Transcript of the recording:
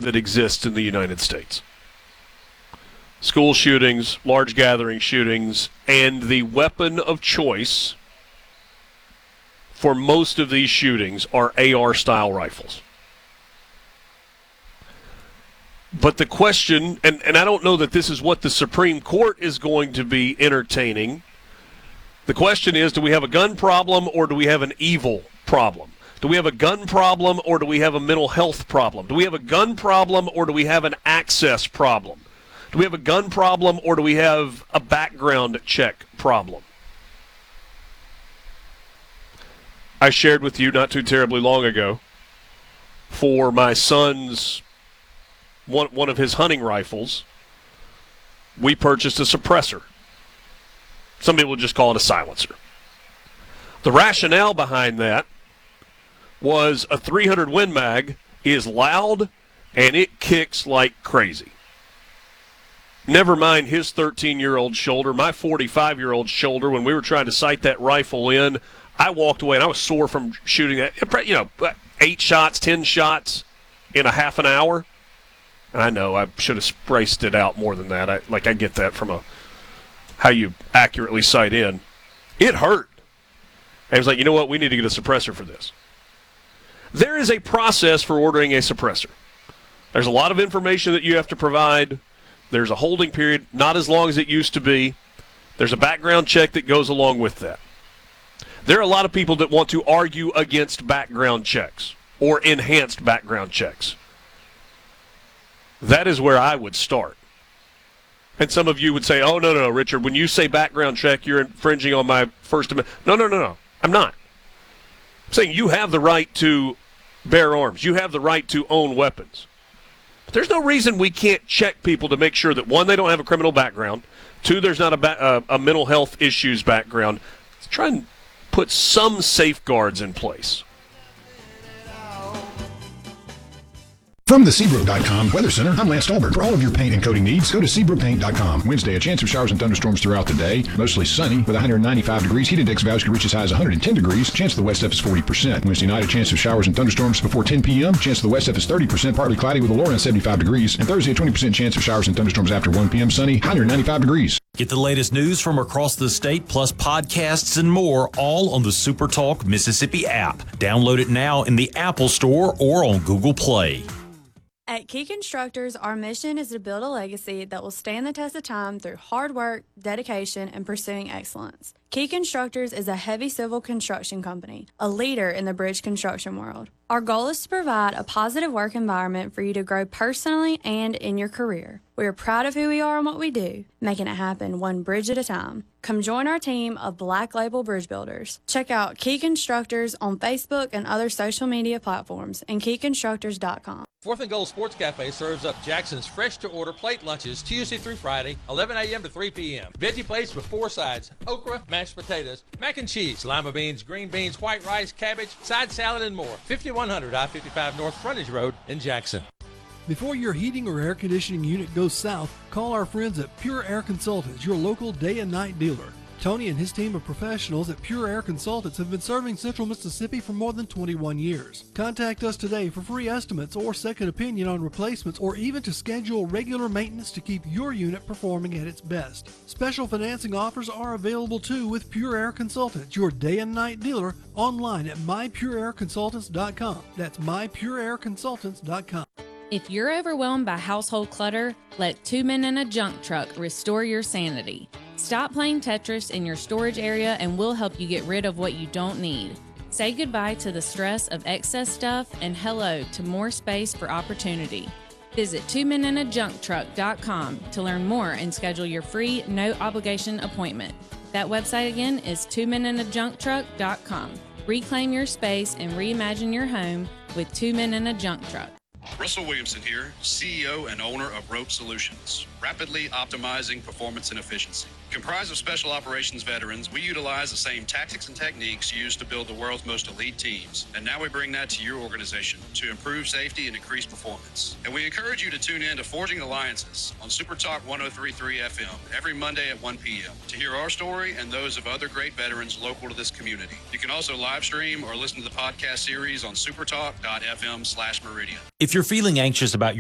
that exists in the United States. School shootings, large gathering shootings, and the weapon of choice for most of these shootings are AR-style rifles. But the question, and I don't know that this is what the Supreme Court is going to be entertaining. The question is, do we have a gun problem or do we have an evil problem? Do we have a gun problem or do we have a mental health problem? Do we have a gun problem or do we have an access problem? Do we have a gun problem or do we have a background check problem? I shared with you not too terribly long ago, for my son's one of his hunting rifles, we purchased a suppressor. Some people just call it a silencer. The rationale behind that was a 300 Win Mag is loud and it kicks like crazy. Never mind his 13-year-old shoulder, my 45-year-old shoulder. When we were trying to sight that rifle in, I walked away and I was sore from shooting that. 8 shots, 10 shots in a half an hour. I know I should have spaced it out more than that. I get that from how you accurately sight in. It hurt. And I was like, you know what? We need to get a suppressor for this. There is a process for ordering a suppressor. There's a lot of information that you have to provide. There's a holding period, not as long as it used to be. There's a background check that goes along with that. There are a lot of people that want to argue against background checks or enhanced background checks. That is where I would start. And some of you would say, oh, no, Richard, when you say background check, you're infringing on my First Amendment. No, I'm not. I'm saying you have the right to bear arms. You have the right to own weapons. But there's no reason we can't check people to make sure that, one, they don't have a criminal background, two, there's not a mental health issues background. Let's try and put some safeguards in place. From the Sebro.com Weather Center, I'm Lance Stolberg. For all of your paint and coating needs, go to Sebropaint.com. Wednesday, a chance of showers and thunderstorms throughout the day. Mostly sunny with 195 degrees. Heat index values can reach as high as 110 degrees. Chance of the west F is 40%. Wednesday night, a chance of showers and thunderstorms before 10 p.m. Chance of the west F is 30%, partly cloudy with a low around 75 degrees. And Thursday, a 20% chance of showers and thunderstorms after 1 p.m. Sunny, 195 degrees. Get the latest news from across the state, plus podcasts and more, all on the SuperTalk Mississippi app. Download it now in the Apple Store or on Google Play. At Key Constructors, our mission is to build a legacy that will stand the test of time through hard work, dedication, and pursuing excellence. Key Constructors is a heavy civil construction company, a leader in the bridge construction world. Our goal is to provide a positive work environment for you to grow personally and in your career. We are proud of who we are and what we do, making it happen one bridge at a time. Come join our team of Black Label Bridge Builders. Check out Key Constructors on Facebook and other social media platforms and keyconstructors.com. Fourth and Goal Sports Cafe serves up Jackson's fresh-to-order plate lunches Tuesday through Friday, 11 a.m. to 3 p.m. Veggie plates with 4 sides: okra, mashed potatoes, mac and cheese, lima beans, green beans, white rice, cabbage, side salad, and more. 5100 I-55 North Frontage Road in Jackson. Before your heating or air conditioning unit goes south, call our friends at Pure Air Consultants, your local day and night dealer. Tony and his team of professionals at Pure Air Consultants have been serving Central Mississippi for more than 21 years. Contact us today for free estimates or second opinion on replacements, or even to schedule regular maintenance to keep your unit performing at its best. Special financing offers are available too with Pure Air Consultants, your day and night dealer, online at mypureairconsultants.com. That's mypureairconsultants.com. If you're overwhelmed by household clutter, let 2 Men and a Junk Truck restore your sanity. Stop playing Tetris in your storage area and we'll help you get rid of what you don't need. Say goodbye to the stress of excess stuff and hello to more space for opportunity. Visit 2menandajuncktruck.com to learn more and schedule your free, no-obligation appointment. That website again is 2menandajuncktruck.com. Reclaim your space and reimagine your home with 2 Men and a Junk Truck. Russell Williamson here, CEO and owner of Rope Solutions, rapidly optimizing performance and efficiency. Comprised of special operations veterans, we utilize the same tactics and techniques used to build the world's most elite teams. And now we bring that to your organization to improve safety and increase performance. And we encourage you to tune in to Forging Alliances on Super Talk 103.3 FM every Monday at 1 p.m. to hear our story and those of other great veterans local to this community. You can also live stream or listen to the podcast series on supertalk.fm/Meridian. If you're feeling anxious about your